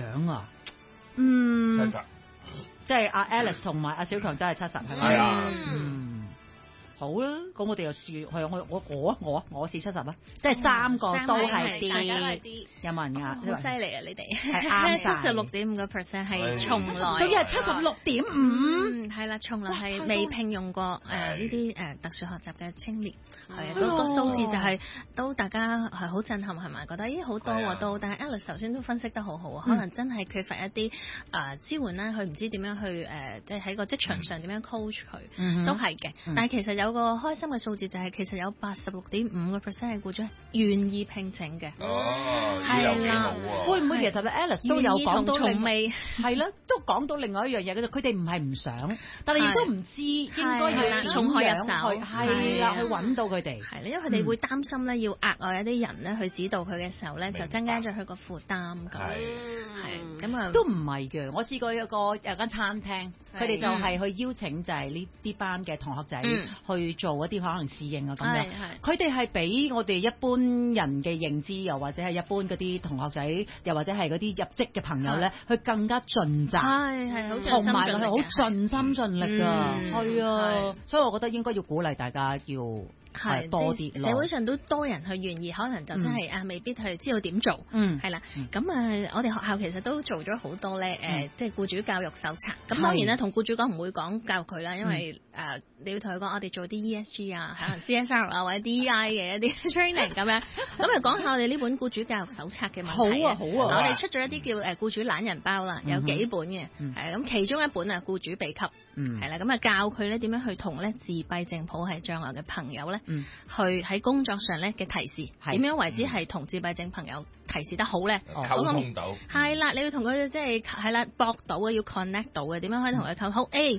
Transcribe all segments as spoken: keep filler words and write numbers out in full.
樣啊？ 嗯， 七十， 即係阿 Alice 同埋阿小強都係七十，係咪？ 係啊。 嗯，好啦，咁我哋又試係我我我我我試七十啊，即係三個都係大家都係 D， D， 有冇人㗎？ 好犀利啊！你哋係啱晒七十六點五個 percent 係從來， 仲要係七十六點五， 嗯，係啦，從來係未聘用過誒呢啲誒特殊學習嘅青年，係啊，嗰個數字就係都大家係好震撼，係咪？覺得咦好多喎都，但係 Alice 頭先都分析得好好，可能真係缺乏一啲誒支援啦，佢唔知點樣去誒，即係喺個職場上點樣 coach 佢，都係嘅。但係其實有個開心嘅數字就係其實有八十六點五個 percent 嘅僱主願意聘請嘅。 哦， 係啦， 會唔會其實 Alice 都有講到從未係啦，都講到另外一樣嘢嘅啫。佢哋唔係唔想，但係亦都唔知應該要從何入手， 係啦，去揾到佢哋。 係啦，因為佢哋會擔心咧，要額外一啲人咧去指導佢嘅時候咧，就增加咗佢個負擔咁。係咁啊， 都唔係嘅。我試過有個有間餐廳，佢哋就係去邀請就係呢啲班嘅同學仔去做一啲可能侍應啊咁樣。佢哋係比我哋一般人嘅認知，又或者係一般嗰啲同學仔，又或者係嗰啲入職嘅朋友咧，去更加盡責， 係係好同埋佢好盡心盡力㗎，係啊，所以我覺得應該要鼓勵大家要。係多啲， 社會上都多人去願意，可能就真係啊，未必去知道點做。 嗯， 係啦。咁啊，我哋學校其實都做咗好多咧，誒，即係僱主教育手冊。咁當然咧，同僱主講唔會講教育佢啦，因為誒你要同佢講，我哋做啲 E S G 啊，可能 C S R 啊或者 D E I 嘅一啲 training 咁樣。咁啊，講下我哋呢本僱主教育手冊嘅問題。 好啊，好啊。 我哋出咗一啲叫誒僱主懶人包啦，有幾本嘅。係咁，其中一本啊，僱主秘笈。嗯。係啦，咁啊教佢咧點樣去同咧自閉症譜系障礙嘅朋友咧。嗯，去喺工作上咧嘅提示，點樣為之係同自閉症朋友提示得好咧？ 溝通到係啦，你要同佢即係係啦，駁到嘅，要 connect 到嘅，點樣可以同佢溝通 ？A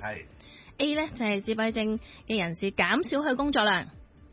A 咧就係自閉症嘅人士減少去工作量，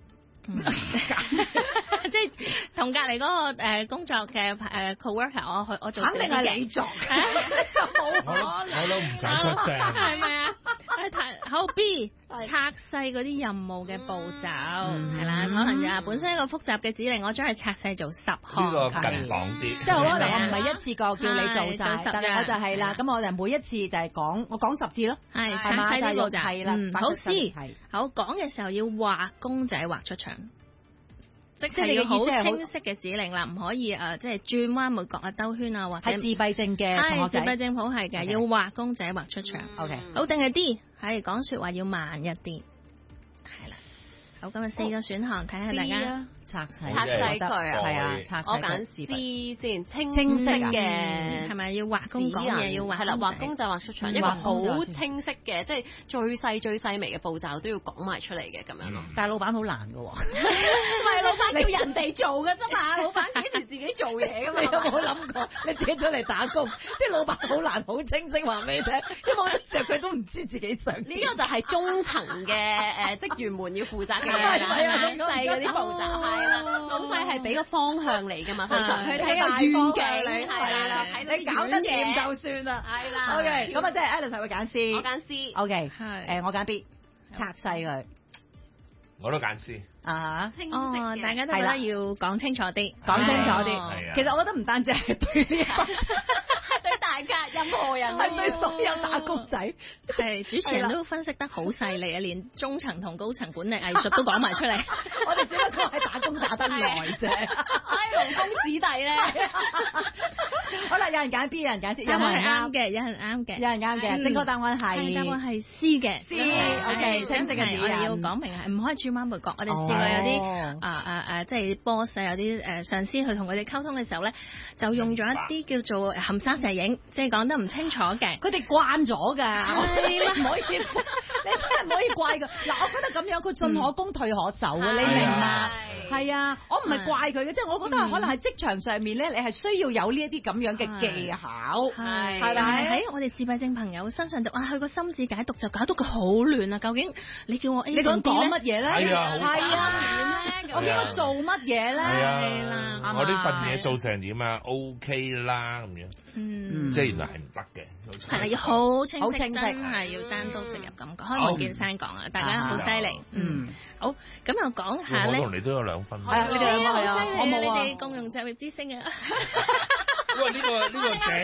即係同隔離嗰個誒工作嘅誒 co-worker，我去我做肯定係你做，冇可能， 我都唔想出聲， 係咪啊？好 B 拆細嗰啲任務嘅步驟係啦，可能就本身一個複雜嘅指令，我將佢拆細做十項， 呢個近朗啲， 即係好可能我唔係一次過叫你做晒，但係我就係啦，咁我哋每一次就係講，我講十次咯， 係拆細啲步驟， 係啦， 好 C 好講嘅時候要畫公仔畫出場。即係要好清晰嘅指令啦，唔可以誒，即係轉彎抹角啊、兜圈啊，或者係自閉症嘅同學仔， 係自閉症譜係嘅，要畫公仔畫出場。 OK， 好定係 D，係講説話要慢一啲。係啦，好，今日四個選項，睇下大家拆細拆細佢啊， 係啊，拆細我揀 C 先，清晰嘅係咪要畫公講嘢要畫係啦，畫公仔畫出場，一個好清晰嘅，即係最細最細微嘅步驟都要講埋出嚟嘅咁樣咯。 但係老闆好難㗎喎， 唔係老闆叫人哋做㗎啫嘛，老闆幾時自己做嘢㗎嘛？ 你有冇諗過你自己出嚟打工，啲老闆好難好清晰話俾你聽，因為好多時候佢都唔知自己想。 呢個就係中層嘅誒職員們要負責嘅嘢啦，細嗰啲步驟。係啦，老細係俾個方向嚟㗎嘛，通常佢睇個遠景係啦， 你搞得掂就算啦。 係啦 ，OK，咁啊，即係 Alice 會揀 C， 我揀 C，OK， 誒我揀 B，拆細佢， 我都揀 C。 啊， 清晰嘅， 大家都覺得要講清楚啲， 講清楚啲。其實我覺得唔單止係對呢一班， 對大家任何人， 係對所有打工仔。 係主持人都分析得好細膩啊，連中層同高層管理藝術都講埋出嚟。 我哋只不過係打工打得耐啫， 係勞工子弟咧。 好啦，有人揀 B， 有人揀 C， 有冇人啱嘅？有人啱嘅， 有人啱嘅。正確答案係答案係 C 嘅。 C，OK，清晰嘅指引。 我哋要講明係唔可以轉彎抹角。我哋試過有啲啊啊啊，即係 boss 有啲誒上司去同佢哋溝通嘅時候咧，就用咗一啲叫做含沙射影，即係講得唔清楚嘅。 佢哋慣咗㗎，你唔可以，你真係唔可以怪佢。嗱，我覺得咁樣佢進可攻退可守啊，你明嘛？係啊，我唔係怪佢嘅，即係我覺得可能喺職場上面咧，你係需要有呢一啲咁樣嘅技巧， 係係咪？ 喺我哋自閉症朋友身上就啊，佢個心智解讀就搞到佢好亂啊！究竟你叫我 A 你講講乜嘢咧？ 係啊， 係啊，我應該做乜嘢咧？ 係啦，我呢份嘢做成點啊 ？OK 啦，咁樣， 嗯， 即係原來係唔得嘅。 係啦，要好清晰， 真係要單刀直入咁講。開門見山講啊，大家好犀利。嗯，好，咁又講下咧。 我同你都有兩分。 係啊，你哋兩個係啊， 我冇啊。你哋共用就業之星啊。 喂，呢個呢個正。